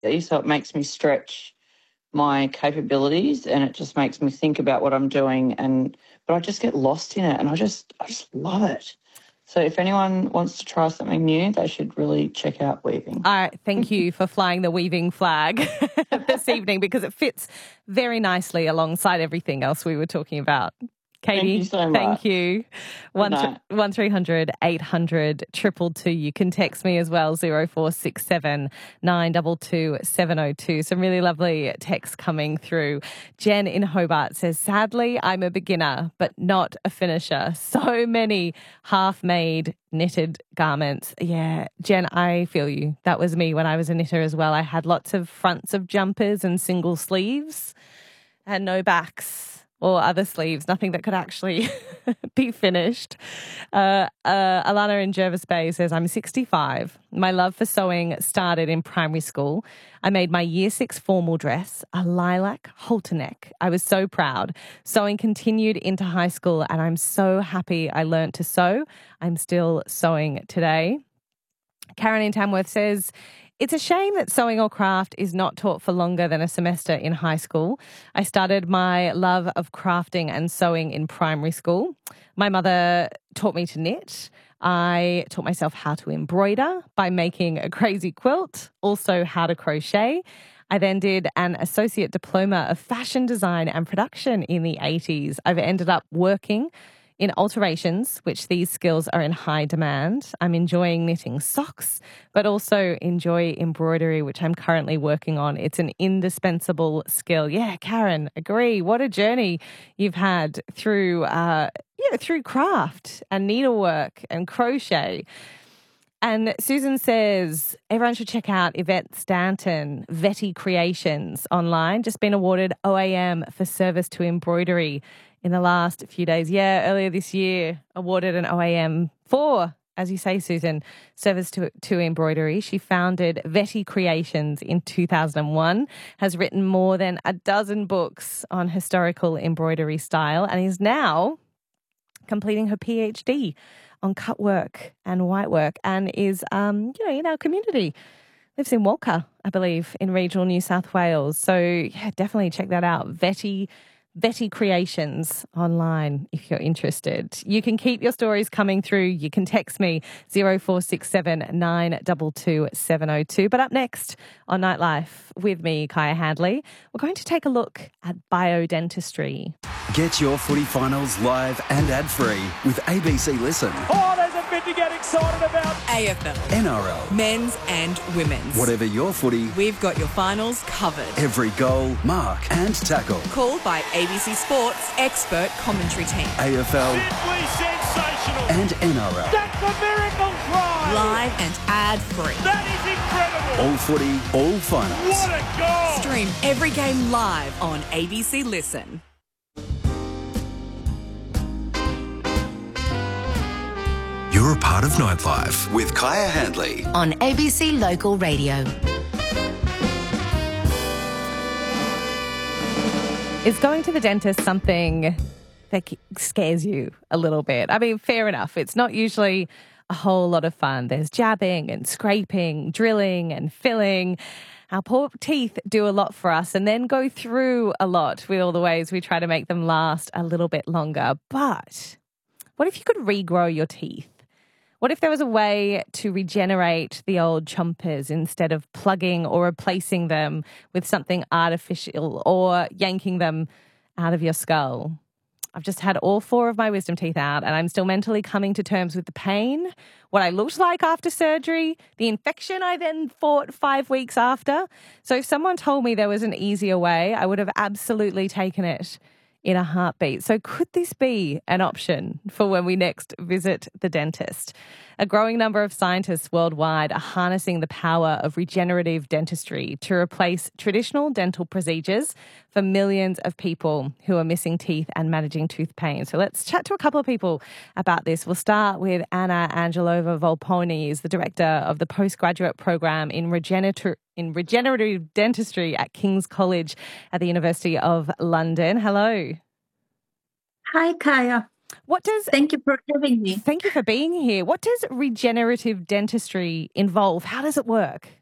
so it makes me stretch my capabilities, and it just makes me think about what I'm doing. But I just get lost in it, and I just love it. So if anyone wants to try something new, they should really check out weaving. All right, thank you for flying the weaving flag this evening, because it fits very nicely alongside everything else we were talking about. Katie, thank you so much. Thank you. 1300 800 222. You can text me as well, 0467 922 702. Some really lovely texts coming through. Jen in Hobart says, sadly, I'm a beginner, but not a finisher. So many half-made knitted garments. Yeah, Jen, I feel you. That was me when I was a knitter as well. I had lots of fronts of jumpers and single sleeves and no backs or other sleeves, nothing that could actually be finished. Alana in Jervis Bay says, I'm 65. My love for sewing started in primary school. I made my year 6 formal dress, a lilac halter neck. I was so proud. Sewing continued into high school, and I'm so happy I learnt to sew. I'm still sewing today. Karen in Tamworth says, it's a shame that sewing or craft is not taught for longer than a semester in high school. I started my love of crafting and sewing in primary school. My mother taught me to knit. I taught myself how to embroider by making a crazy quilt, also how to crochet. I then did an associate diploma of fashion design and production in the 80s. I've ended up working in alterations, which these skills are in high demand. I'm enjoying knitting socks, but also enjoy embroidery, which I'm currently working on. It's an indispensable skill. Yeah, Karen, agree. What a journey you've had through craft and needlework and crochet. And Susan says, everyone should check out Yvette Stanton, Vetty Creations online. Just been awarded OAM for service to embroidery in the last few days. Yeah, earlier this year, awarded an OAM for, as you say, Susan, service to embroidery. She founded Vetty Creations in 2001, has written more than a dozen books on historical embroidery style, and is now completing her PhD on cut work and white work, and is, in our community. Lives in Walker, I believe, in regional New South Wales. So, yeah, definitely check that out. Vetty Creations online if you're interested. You can keep your stories coming through. You can text me 0467 922 702. But up next on Nightlife with me, Kaya Handley, we're going to take a look at biodentistry. Get your footy finals live and ad-free with ABC Listen. Oh, there's a bit to get excited about. AFL. NRL. Men's and women's. Whatever your footy, We've got your finals covered. every goal, mark and tackle. Called by ABC Sports expert commentary team. AFL Simply sensational. and NRL. That's a miracle try. Live and ad-free. That is incredible. All footy, all finals. What a goal. Stream every game live on ABC Listen. You're a part of Nightlife with Kaya Handley. On ABC Local Radio. Is going to the dentist something that scares you a little bit? I mean, fair enough. It's not usually a whole lot of fun. There's jabbing and scraping, drilling and filling. Our poor teeth do a lot for us and then go through a lot with all the ways we try to make them last a little bit longer. But what if you could regrow your teeth? What if there was a way to regenerate the old chompers instead of plugging or replacing them with something artificial or yanking them out of your skull? I've just had all 4 of my wisdom teeth out and I'm still mentally coming to terms with the pain, what I looked like after surgery, the infection I then fought 5 weeks after. So if someone told me there was an easier way, I would have absolutely taken it in a heartbeat. So could this be an option for when we next visit the dentist? A growing number of scientists worldwide are harnessing the power of regenerative dentistry to replace traditional dental procedures for millions of people who are missing teeth and managing tooth pain. So let's chat to a couple of people about this. We'll start with Anna Angelova Volponi, who's the director of the postgraduate program in regenerative dentistry at King's College at the University of London. Hello. Hi, Kaya. Thank you for having me. Thank you for being here. What does regenerative dentistry involve? How does it work?